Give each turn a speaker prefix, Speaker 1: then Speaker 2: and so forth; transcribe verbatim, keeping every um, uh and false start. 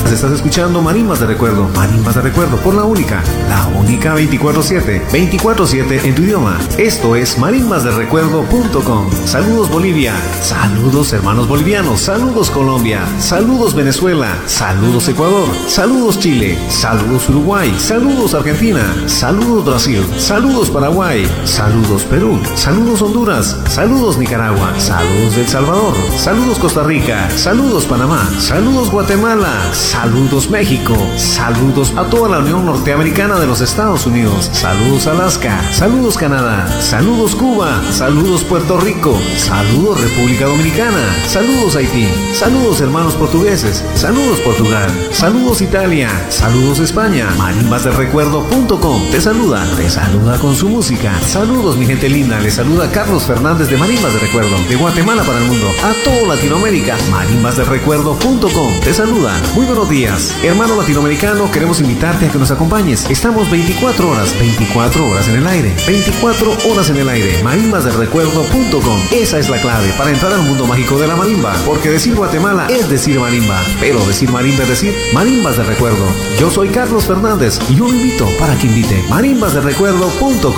Speaker 1: tardes estás escuchando Marimbas de Recuerdo. Marimbas de Recuerdo por la única, la única veinticuatro siete. veinticuatro siete en tu idioma. Esto es marimbas de recuerdo punto com. Saludos Bolivia. Saludos hermanos bolivianos. Saludos Colombia. Saludos Venezuela. Saludos Ecuador. Saludos Chile. Saludos Uruguay. Saludos Argentina. Saludos Brasil. Saludos Paraguay. Saludos Perú. Saludos Honduras. Saludos Nicaragua. Saludos El Salvador. Saludos Costa Rica. Saludos Panamá. Saludos Guatemala. Saludos México. Saludos a toda la Unión Norteamericana de los Estados Unidos. Saludos Alaska. Saludos Canadá. Saludos Cuba. Saludos Puerto Rico. Saludos República Dominicana. Saludos Haití. Saludos hermanos portugueses. Saludos Portugal. Saludos Italia. Saludos España. marimbas de recuerdo punto com te saluda. Te saluda con su música. Saludos mi gente linda. Les saluda Carlos Fernández de Marimbas de Recuerdo. De Guatemala para el mundo. A toda Latinoamérica. marimbas de recuerdo punto com te saluda. Muy buenos días. Hermano latinoamericano, queremos invitarte a que nos acompañes. Estamos veinticuatro horas, veinticuatro horas en el aire. veinticuatro horas en el aire. marimbas de recuerdo punto com. Esa es la clave para entrar al mundo mágico de la marimba. Porque decir Guatemala es decir marimba. Pero decir marimba es decir Marimbas de Recuerdo. Yo soy Carlos Fernández y yo lo invito para que invite. marimbas de recuerdo punto com.